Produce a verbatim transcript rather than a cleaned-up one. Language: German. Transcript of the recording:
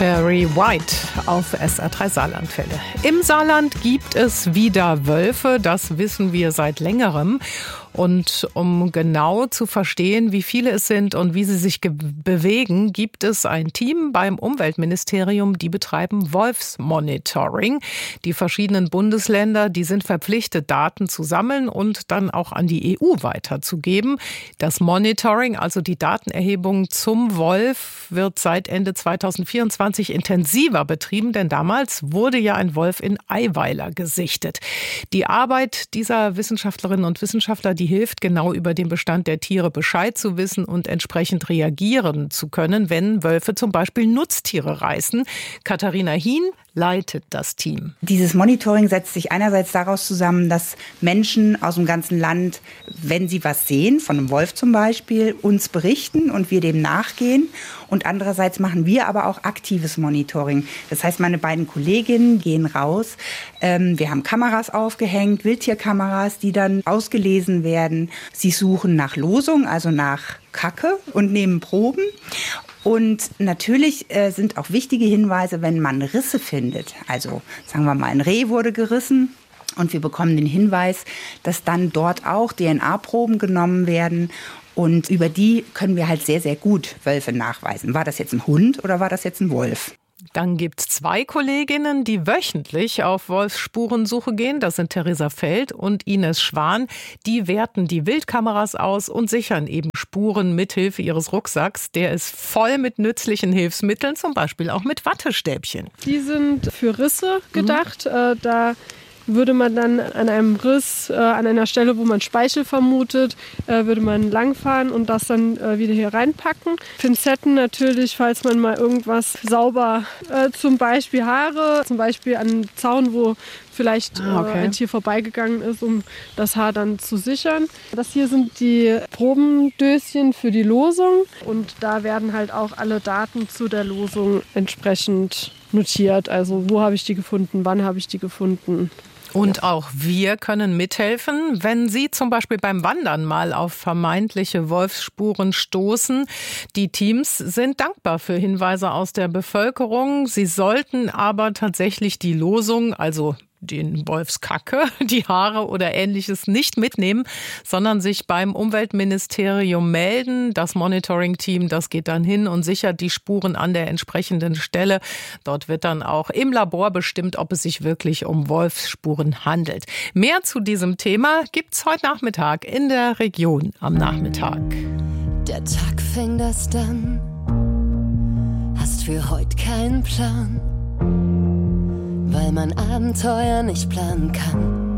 Barry White auf S R drei Saarlandwelle. Im Saarland gibt es wieder Wölfe, das wissen wir seit längerem. Und um genau zu verstehen, wie viele es sind und wie sie sich ge- bewegen, gibt es ein Team beim Umweltministerium, die betreiben Wolfsmonitoring. Die verschiedenen Bundesländer, die sind verpflichtet, Daten zu sammeln und dann auch an die E U weiterzugeben. Das Monitoring, also die Datenerhebung zum Wolf, wird seit Ende zweitausendvierundzwanzig intensiver betrieben, denn damals wurde ja ein Wolf in Eiweiler gesichtet. Die Arbeit dieser Wissenschaftlerinnen und Wissenschaftler, die hilft, genau über den Bestand der Tiere Bescheid zu wissen und entsprechend reagieren zu können, wenn Wölfe zum Beispiel Nutztiere reißen. Katharina Hien leitet das Team. Dieses Monitoring setzt sich einerseits daraus zusammen, dass Menschen aus dem ganzen Land, wenn sie was sehen, von einem Wolf zum Beispiel, uns berichten und wir dem nachgehen. Und andererseits machen wir aber auch aktives Monitoring. Das heißt, meine beiden Kolleginnen gehen raus. Ähm, wir haben Kameras aufgehängt, Wildtierkameras, die dann ausgelesen werden. Sie suchen nach Losung, also nach Kacke und nehmen Proben. Und natürlich äh, sind auch wichtige Hinweise, wenn man Risse findet. Also sagen wir mal, ein Reh wurde gerissen und wir bekommen den Hinweis, dass dann dort auch D N A-Proben genommen werden. Und über die können wir halt sehr, sehr gut Wölfe nachweisen. War das jetzt ein Hund oder war das jetzt ein Wolf? Dann gibt es zwei Kolleginnen, die wöchentlich auf Wolfsspurensuche gehen. Das sind Theresa Feld und Ines Schwan. Die werten die Wildkameras aus und sichern eben Spuren mithilfe ihres Rucksacks. Der ist voll mit nützlichen Hilfsmitteln, zum Beispiel auch mit Wattestäbchen. Die sind für Risse gedacht. Mhm. Äh, da würde man dann an einem Riss, äh, an einer Stelle, wo man Speichel vermutet, äh, würde man langfahren und das dann äh, wieder hier reinpacken. Pinzetten natürlich, falls man mal irgendwas sauber, äh, zum Beispiel Haare, zum Beispiel an einem Zaun, wo vielleicht ah, okay. äh, ein Tier vorbeigegangen ist, um das Haar dann zu sichern. Das hier sind die Probendöschen für die Losung und da werden halt auch alle Daten zu der Losung entsprechend notiert. Also wo habe ich die gefunden, wann habe ich die gefunden. Und auch wir können mithelfen, wenn Sie zum Beispiel beim Wandern mal auf vermeintliche Wolfsspuren stoßen. Die Teams sind dankbar für Hinweise aus der Bevölkerung. Sie sollten aber tatsächlich die Losung, also den Wolfskacke, die Haare oder Ähnliches nicht mitnehmen, sondern sich beim Umweltministerium melden. Das Monitoring-Team, das geht dann hin und sichert die Spuren an der entsprechenden Stelle. Dort wird dann auch im Labor bestimmt, ob es sich wirklich um Wolfsspuren handelt. Mehr zu diesem Thema gibt's heute Nachmittag in der Region am Nachmittag. Der Tag fängt erst an, hast für heute keinen Plan, weil man Abenteuer nicht planen kann.